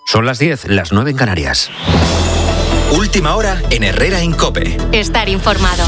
Son las 10, las 9 en Canarias. Última hora en Herrera en COPE. Estar informado.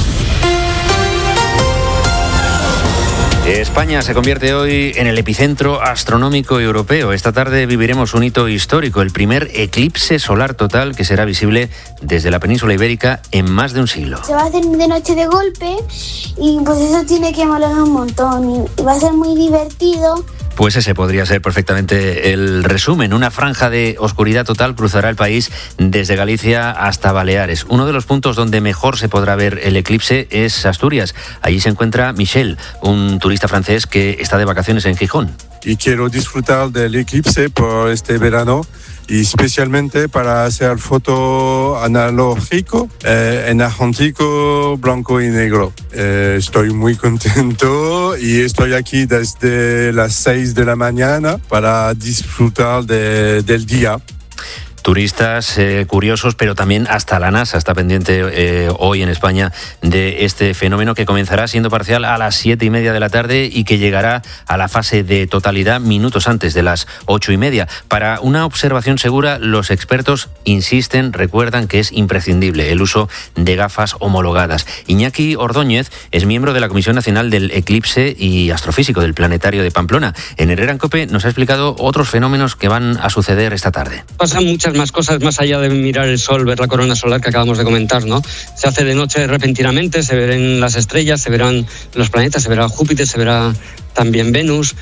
España se convierte hoy en el epicentro astronómico europeo. Esta tarde viviremos un hito histórico, el primer eclipse solar total que será visible desde la península ibérica en más de un siglo. Se va a hacer de noche de golpe y pues eso tiene que molar un montón y va a ser muy divertido. Pues ese podría ser perfectamente el resumen. Una franja de oscuridad total cruzará el país desde Galicia hasta Baleares. Uno de los puntos donde mejor se podrá ver el eclipse es Asturias. Allí se encuentra Michel, un turista francés que está de vacaciones en Gijón. Y quiero disfrutar del eclipse por este verano y especialmente para hacer foto analógico en argentino, blanco y negro. Estoy muy contento y estoy aquí desde las 6 de la mañana para disfrutar del día. Turistas curiosos, pero también hasta la NASA está pendiente hoy en España de este fenómeno que comenzará siendo parcial a las 7:30 de la tarde y que llegará a la fase de totalidad minutos antes de las 8:30. Para una observación segura, los expertos recuerdan que es imprescindible el uso de gafas homologadas. Iñaki Ordóñez es miembro de la Comisión Nacional del Eclipse y Astrofísico del Planetario de Pamplona. En Herrera en COPE nos ha explicado otros fenómenos que van a suceder esta tarde. Pasan muchas más cosas más allá de mirar el sol, ver la corona solar que acabamos de comentar, ¿no? Se hace de noche repentinamente, se verán las estrellas, se verán los planetas, se verá Júpiter, se verá también Venus,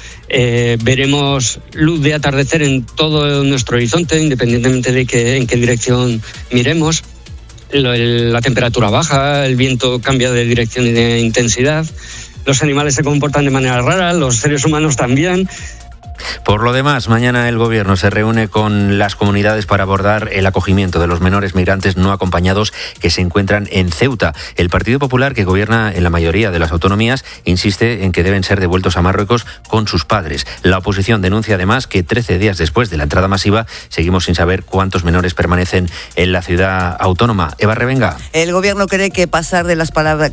veremos luz de atardecer en todo nuestro horizonte, independientemente de en qué dirección miremos. La temperatura baja, el viento cambia de dirección y de intensidad, los animales se comportan de manera rara, los seres humanos también. Por lo demás, mañana el Gobierno se reúne con las comunidades para abordar el acogimiento de los menores migrantes no acompañados que se encuentran en Ceuta. El Partido Popular, que gobierna en la mayoría de las autonomías, insiste en que deben ser devueltos a Marruecos con sus padres. La oposición denuncia además que 13 días después de la entrada masiva seguimos sin saber cuántos menores permanecen en la ciudad autónoma. Eva Revenga. El Gobierno cree que pasar de las palabras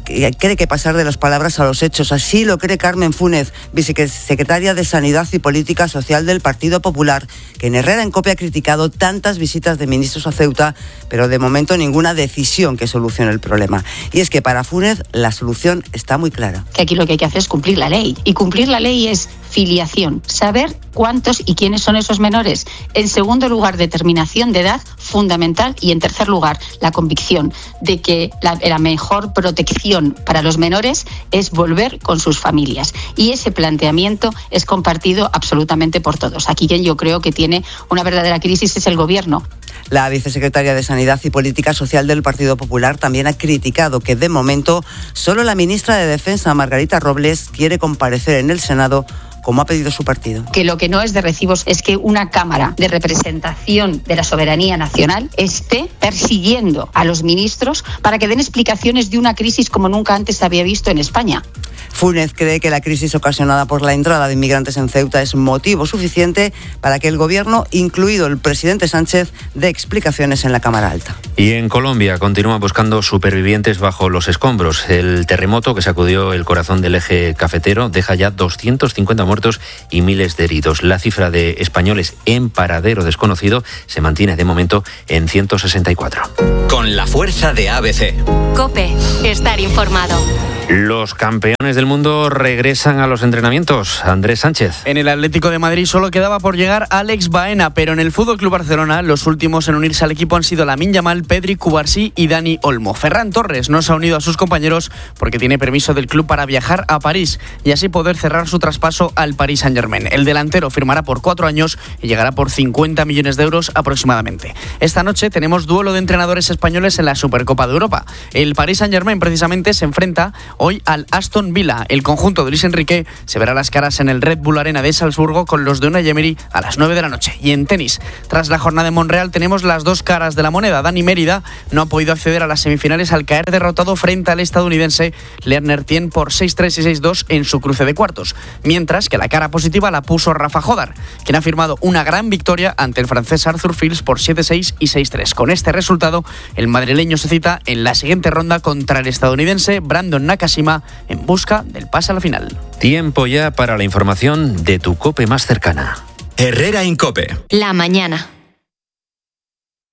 a los hechos. Así lo cree Carmen Fúnez, vicesecretaria de Sanidad y Política Social del Partido Popular, que en Herrera en COPE ha criticado tantas visitas de ministros a Ceuta, pero de momento ninguna decisión que solucione el problema. Y es que para Fúnez la solución está muy clara. Que aquí lo que hay que hacer es cumplir la ley. Y cumplir la ley es filiación, saber cuántos y quiénes son esos menores. En segundo lugar, determinación de edad, fundamental. Y en tercer lugar, la convicción de que la mejor protección para los menores es volver con sus familias. Y ese planteamiento es compartido absolutamente por todos. Aquí quien yo creo que tiene una verdadera crisis es el Gobierno. La vicesecretaria de Sanidad y Política Social del Partido Popular también ha criticado que de momento solo la ministra de Defensa, Margarita Robles, quiere comparecer en el Senado como ha pedido su partido. Que lo que no es de recibos es que una Cámara de representación de la soberanía nacional esté persiguiendo a los ministros para que den explicaciones de una crisis como nunca antes se había visto en España. Fúnez cree que la crisis ocasionada por la entrada de inmigrantes en Ceuta es motivo suficiente para que el Gobierno, incluido el presidente Sánchez, dé explicaciones en la Cámara Alta. Y en Colombia continúan buscando supervivientes bajo los escombros. El terremoto que sacudió el corazón del eje cafetero deja ya 250 muertos y miles de heridos. La cifra de españoles en paradero desconocido se mantiene de momento en 164. Con la fuerza de ABC. COPE. Estar informado. Los campeones del mundo regresan a los entrenamientos. Andrés Sánchez. En el Atlético de Madrid solo quedaba por llegar Alex Baena, pero en el FC Barcelona los últimos en unirse al equipo han sido Lamine Yamal, Pedri, Cubarsí y Dani Olmo. Ferran Torres no se ha unido a sus compañeros porque tiene permiso del club para viajar a París y así poder cerrar su traspaso al Paris Saint-Germain. El delantero firmará por 4 años y llegará por 50 millones de euros aproximadamente. Esta noche tenemos duelo de entrenadores españoles en la Supercopa de Europa. El Paris Saint-Germain precisamente se enfrenta hoy al Aston Villa. El conjunto de Luis Enrique se verá las caras en el Red Bull Arena de Salzburgo con los de Unai Emery a las 9 de la noche. Y en tenis, tras la jornada en Monreal tenemos las dos caras de la moneda. Dani Mérida no ha podido acceder a las semifinales al caer derrotado frente al estadounidense Lerner Tien por 6-3 y 6-2 en su cruce de cuartos. Mientras que la cara positiva la puso Rafa Jodar, quien ha firmado una gran victoria ante el francés Arthur Fils por 7-6 y 6-3. Con este resultado, el madrileño se cita en la siguiente ronda contra el estadounidense Brandon Nakashima en busca del pase a la final. Tiempo ya para la información de tu COPE más cercana. Herrera en COPE. La mañana.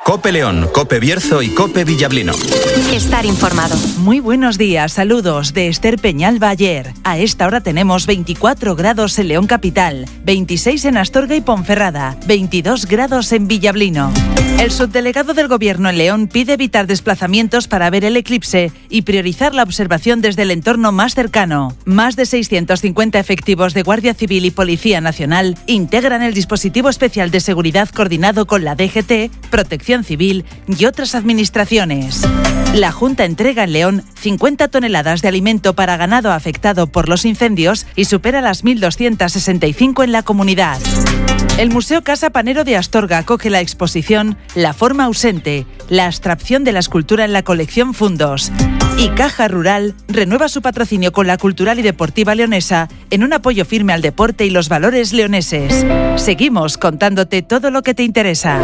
Cope León, Cope Bierzo y Cope Villablino. Estar informado. Muy buenos días, saludos de Esther Peñalba ayer. A esta hora tenemos 24 grados en León Capital, 26 en Astorga y Ponferrada, 22 grados en Villablino. El subdelegado del Gobierno en León pide evitar desplazamientos para ver el eclipse y priorizar la observación desde el entorno más cercano. Más de 650 efectivos de Guardia Civil y Policía Nacional integran el dispositivo especial de seguridad coordinado con la DGT, Protección Civil y otras administraciones. La Junta entrega en León 50 toneladas de alimento para ganado afectado por los incendios y supera las 1.265 en la comunidad. El Museo Casa Panero de Astorga acoge la exposición La forma ausente, la abstracción de la escultura en la colección Fundos. Y Caja Rural renueva su patrocinio con la cultural y deportiva leonesa en un apoyo firme al deporte y los valores leoneses. Seguimos contándote todo lo que te interesa.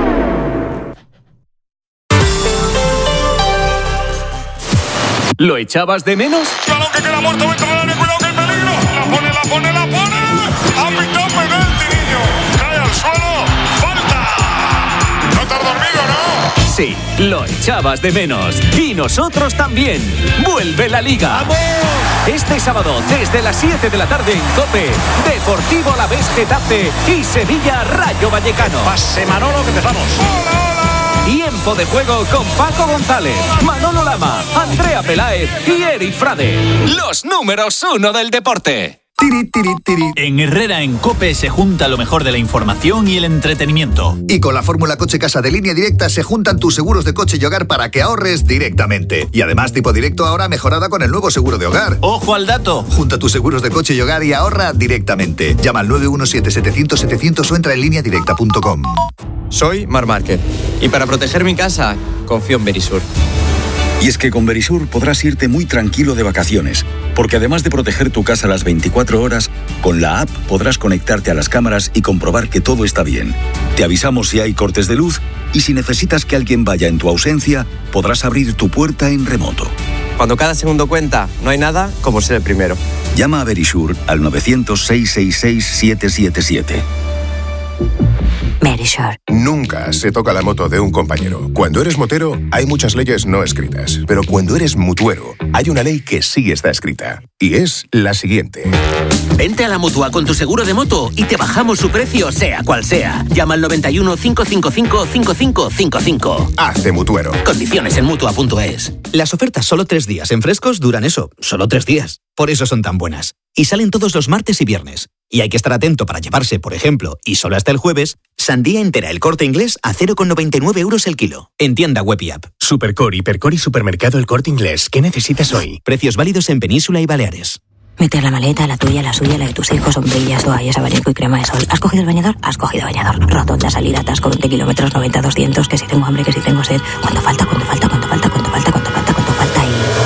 ¿Lo echabas de menos? ¡Balón que queda muerto dentro del área! ¡Cuidado que hay peligro! ¡La pone! ¡Ha pitado penalti, niño! ¡Cae al suelo! ¡Falta! ¿No te has dormido, no? Sí, lo echabas de menos. Y nosotros también. ¡Vuelve la Liga! ¡Vamos! Este sábado, desde las 7 de la tarde en COPE, Deportivo Alavés Getafe y Sevilla Rayo Vallecano. Pase Manolo, que empezamos. ¡Hola! Tiempo de juego con Paco González, Manolo Lama, Andrea Peláez y Eric Frade. Los números 1 del deporte. En Herrera en COPE se junta lo mejor de la información y el entretenimiento. Y con la fórmula Coche Casa de Línea Directa se juntan tus seguros de coche y hogar para que ahorres directamente. Y además tipo directo ahora mejorada con el nuevo seguro de hogar. ¡Ojo al dato! Junta tus seguros de coche y hogar y ahorra directamente. Llama al 917-700-700 o entra en lineadirecta.com. Soy Marc Márquez y para proteger mi casa confío en Verisur. Y es que con Verisur podrás irte muy tranquilo de vacaciones, porque además de proteger tu casa las 24 horas, con la app podrás conectarte a las cámaras y comprobar que todo está bien. Te avisamos si hay cortes de luz y si necesitas que alguien vaya en tu ausencia, podrás abrir tu puerta en remoto. Cuando cada segundo cuenta, no hay nada como ser el primero. Llama a Verisur al 900-666-777. Verisur. Nunca se toca la moto de un compañero. Cuando eres motero, hay muchas leyes no escritas. Pero cuando eres mutuero, hay una ley que sí está escrita. Y es la siguiente. Vente a la Mutua con tu seguro de moto y te bajamos su precio, sea cual sea. Llama al 91 555 5555. Hazte mutuero. Condiciones en Mutua.es. Las ofertas solo 3 días en Frescos duran eso, solo 3 días. Por eso son tan buenas. Y salen todos los martes y viernes. Y hay que estar atento para llevarse, por ejemplo, y solo hasta el jueves, sandía entera El Corte Inglés a 0,99 euros el kilo. En tienda web y app. Supercore, Hipercore y Supermercado El Corte Inglés. ¿Qué necesitas hoy? Precios válidos en Península y Baleares. Meter la maleta, la tuya, la suya, la de tus hijos, sombrillas, toallas, abanico y crema de sol. ¿Has cogido el bañador? Has cogido bañador. Rotonda, salida, atasco, 20 kilómetros, 90, 200, que si tengo hambre, que si tengo sed. ¿Cuánto falta? ¿Cuánto falta? ¿Cuánto falta? ¿Cuánto falta? ¿Cuánto falta? ¿Cuánto falta?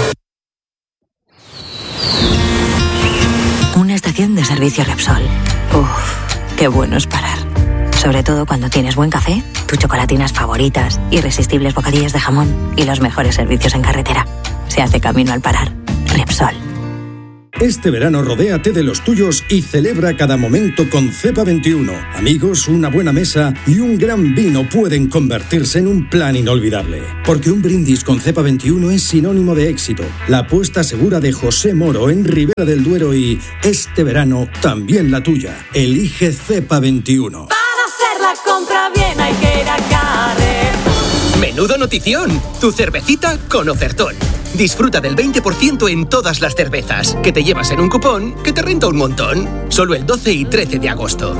Y... una estación de servicio Repsol. Uff, qué bueno es parar. Sobre todo cuando tienes buen café, tus chocolatinas favoritas, irresistibles bocadillas de jamón y los mejores servicios en carretera. Se hace camino al parar. Repsol. Este verano rodéate de los tuyos y celebra cada momento con Cepa 21. Amigos, una buena mesa y un gran vino pueden convertirse en un plan inolvidable. Porque un brindis con Cepa 21 es sinónimo de éxito. La apuesta segura de José Moro en Ribera del Duero y este verano también la tuya. Elige Cepa 21. Para hacer la compra bien hay que ir a Carrefour. ¡Menudo notición! Tu cervecita con ofertón. Disfruta del 20% en todas las cervezas, que te llevas en un cupón que te renta un montón. Solo el 12 y 13 de agosto.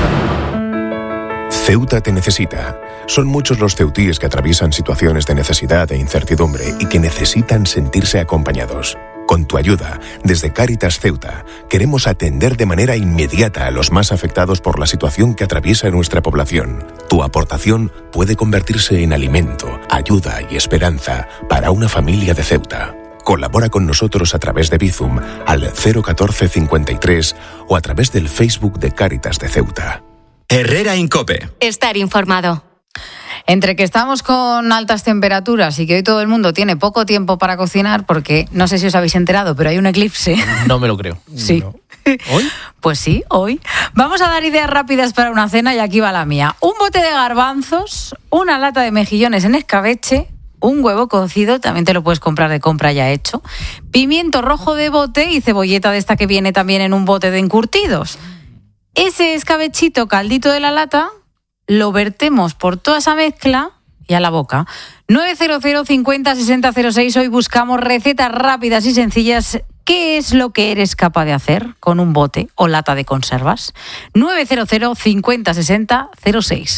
Ceuta te necesita. Son muchos los ceutíes que atraviesan situaciones de necesidad e incertidumbre y que necesitan sentirse acompañados. Con tu ayuda, desde Cáritas Ceuta, queremos atender de manera inmediata a los más afectados por la situación que atraviesa nuestra población. Tu aportación puede convertirse en alimento, ayuda y esperanza para una familia de Ceuta. Colabora con nosotros a través de Bizum al 01453 o a través del Facebook de Cáritas de Ceuta. Herrera en COPE. Estar informado. Entre que estamos con altas temperaturas y que hoy todo el mundo tiene poco tiempo para cocinar, porque no sé si os habéis enterado, pero hay un eclipse. No me lo creo. Sí. No. ¿Hoy? Pues sí, hoy. Vamos a dar ideas rápidas para una cena y aquí va la mía. Un bote de garbanzos, una lata de mejillones en escabeche, un huevo cocido, también te lo puedes comprar de compra ya hecho, pimiento rojo de bote y cebolleta de esta que viene también en un bote de encurtidos. Ese escabechito, caldito de la lata, lo vertemos por toda esa mezcla y a la boca. 900 50 60 06. Hoy buscamos recetas rápidas y sencillas. ¿Qué es lo que eres capaz de hacer con un bote o lata de conservas? 900 50 60 06.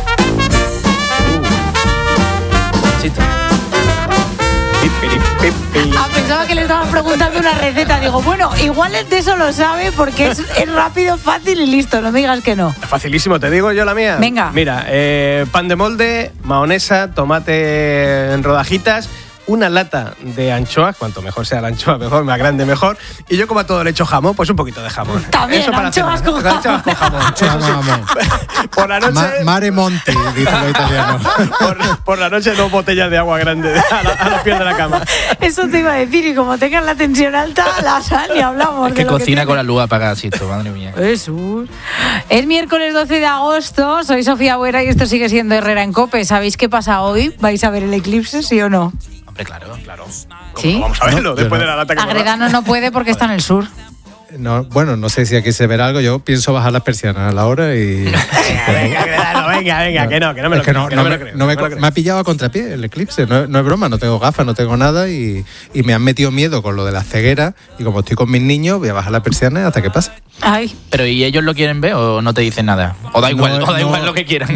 Pensaba que le estaban preguntando una receta. Digo, bueno, igual el de eso lo sabe porque es rápido, fácil y listo. No me digas que no. Facilísimo, te digo yo la mía. Venga. Mira, pan de molde, mahonesa, tomate en rodajitas, una lata de anchoas, cuanto mejor sea la anchoa, mejor, más grande mejor. Y yo, como a todo le echo jamón, pues un poquito de jamón. También, eso para anchoas con jamón. Anchoas con jamón. Eso sí. Por la noche... Mare Monti, dice lo italiano. Por la noche 2 botellas de agua grande a los pies de la cama. Eso te iba a decir, y como tengan la tensión alta, la sal y hablamos. Es que cocina con la luz apagada, madre mía. Jesús. Es miércoles 12 de agosto, soy Sofía Buera y esto sigue siendo Herrera en COPE. ¿Sabéis qué pasa hoy? ¿Vais a ver el eclipse, sí o no? Claro. ¿Sí? Vamos a verlo, después de la lata que Agredano no puede porque está en el sur. No, bueno, no sé si aquí se verá algo. Yo pienso bajar las persianas a la hora y... Venga, que no me lo creo. Me ha pillado a contrapié el eclipse. No es broma, no tengo gafas, no tengo nada y me han metido miedo con lo de la ceguera y como estoy con mis niños voy a bajar las persianas hasta que pase. Ay. Pero ¿y ellos lo quieren ver o no te dicen nada? O da igual, igual lo que quieran.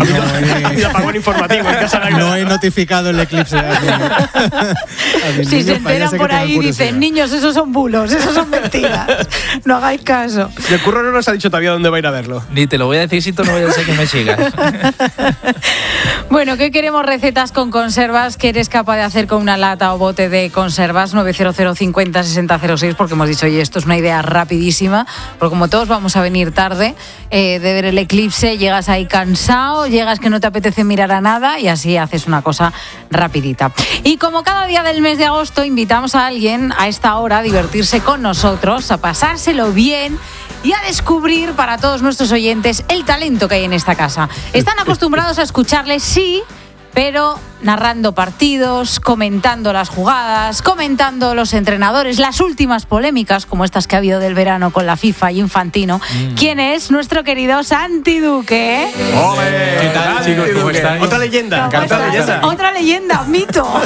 No he notificado el eclipse a mis si niños, se enteran por ahí dicen, niños, esos son bulos, esos son mentiras. No hagáis caso. Y el curro no nos ha dicho todavía dónde va a ir a verlo. Ni te lo voy a decir si tú no voy a ser que me sigas. Bueno, ¿qué queremos? Recetas con conservas. ¿Qué eres capaz de hacer con una lata o bote de conservas? 900 50 60 06, porque hemos dicho, oye, esto es una idea rapidísima, porque como todos vamos a venir tarde de ver el eclipse, llegas ahí cansado, llegas que no te apetece mirar a nada y así haces una cosa rapidita. Y como cada día del mes de agosto, invitamos a alguien a esta hora a divertirse con nosotros, a pasárselo bien y a descubrir para todos nuestros oyentes el talento que hay en esta casa. Están acostumbrados a escucharles, sí, pero narrando partidos, comentando las jugadas, comentando los entrenadores, las últimas polémicas como estas que ha habido del verano con la FIFA y Infantino. ¿Quién es? Nuestro querido Santi Duque. ¡Ole! ¿Qué tal, chicos? ¿Cómo estáis? Otra leyenda. Otra leyenda, mito.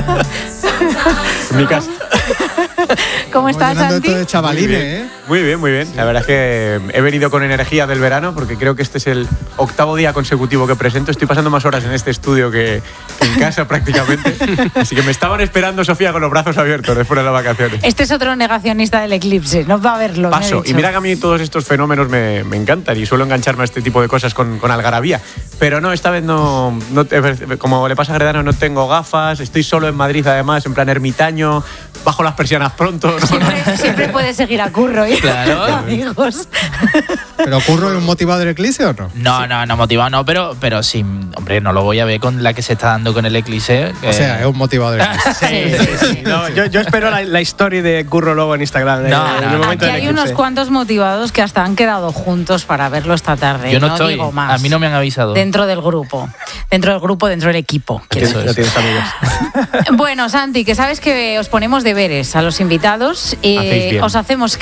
Mi casa. ¿Cómo estás, Santi? Esto de chavalines, Muy bien. La verdad es que he venido con energía del verano porque creo que este es el 8º día consecutivo que presento. Estoy pasando más horas en este estudio que en casa prácticamente. Así que me estaban esperando, Sofía, con los brazos abiertos después de las vacaciones. Este es otro negacionista del eclipse, no va a verlo. Paso. Y mira que a mí todos estos fenómenos me encantan y suelo engancharme a este tipo de cosas con algarabía. Pero no, esta vez no, como le pasa a Gredano, no tengo gafas, estoy solo en Madrid además, en plan ermitaño, bajo las persianas pronto. Siempre puedes seguir a Curro, ¿eh? Claro. Amigos. ¿Pero Curro es un motivado del eclipse o no? No, motivado no, pero sí, hombre, no lo voy a ver con la que se está dando con el eclipse. O sea, es un motivado del eclipse. Sí. No, yo espero la historia de Curro luego en Instagram. Aquí hay unos cuantos motivados que hasta han quedado juntos para verlo esta tarde. Yo no estoy, digo más. a mí no me han avisado. Dentro del grupo, dentro del equipo. No tienes amigos. Bueno, Santi, que sabes que os ponemos deberes a los invitados y os hacemos